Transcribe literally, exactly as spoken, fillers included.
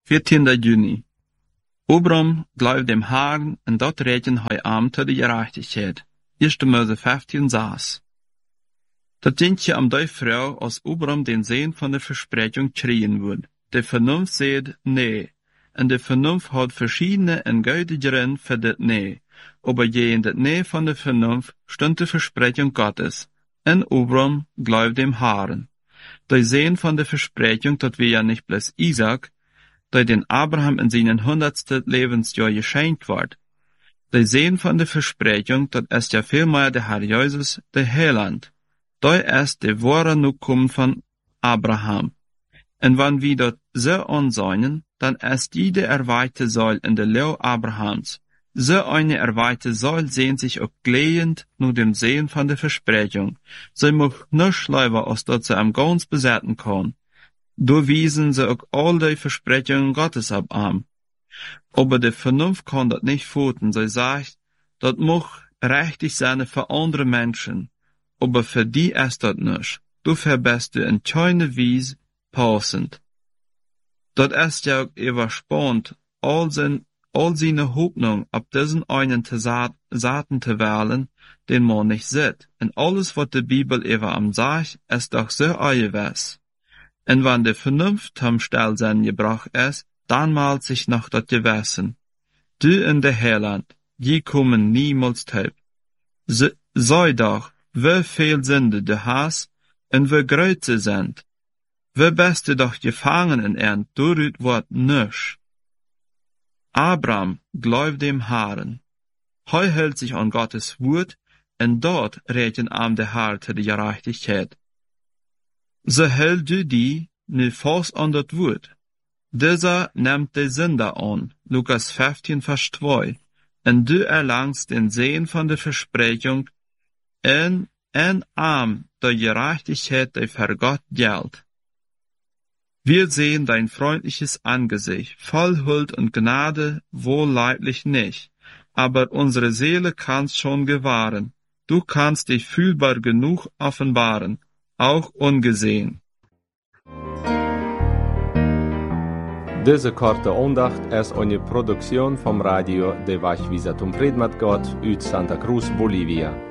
veertiende juni. Abram gleich dem Herrn, en dat reken hij am tot de gerechtigheid. Eerste Mose vijftien zes. Dat dient je am die vrouw, als Abram den Segen von der Versprechung schreien wird. De Vernunft sagt, nee. En de Vernunft hat verschiedene en gültigeren für das nee. Aber je in das nee von der Vernunft stund die Versprechung Gottes. En Abram glaubt dem Herrn. Die Segen von der Versprechung, dat wir ja nicht bloß Isaac, die den Abraham in seinen hundertste Lebensjahr geschenkt ward. Die Segen von der Versprechung, dat ist ja vielmehr der Herr Jesus, der Heiland. Da ist der wahre Nachkommen von Abraham. Und wenn wir dort so ansehen, dann ist jede erweiterte Säule in der Leo Abrahams. So eine erweiterte Säule sehnt sich auch glehend nach dem Sehen von der Versprechung. Sie mag nicht lieber, als dass sie am ganz besetzen kann. Da wiesen sie auch all die Versprechungen Gottes ab an. Aber die Vernunft kann das nicht futen. Sie sagt, das mag richtig sein für andere Menschen. Aber für die ist das nicht. Dafür bist du in keine Weise passend. Das ist ja auch überspannt, all, sein, all seine Hoffnung ab diesen einen Saaten zu wählen, den man nicht sieht. Und alles, was die Bibel über am sagt, ist doch so eiweiß. Und wenn die Vernunft am Stellsein gebracht ist, dann malt sich noch das Gewissen. Du in der Heiland, die kommen niemals taub. Sei doch, wie viel Sünde du hast und wie groß sie sind. Wie bist du doch gefangen in ihren durch Wort nisch. Abraham glaubt dem Herrn. Heu hält sich an Gottes Wort und dort reden am der Herr zu der Gerechtigkeit. So hält du die nu fast an das Wort. Dieser nimmt die Sünder an, Lukas fünfzehn, Vers zwei, und du erlangst den Segen von der Versprechung in ein Arm der Gerechtigkeit, die für Gott gilt. Wir sehen dein freundliches Angesicht, voll Huld und Gnade, wohl leiblich nicht, aber unsere Seele kannst schon gewahren. Du kannst dich fühlbar genug offenbaren, auch ungesehen. Deze korte aandacht is een productie vom Radio de Wachwisatum Predmat Gott uit Santa Cruz, Bolivia.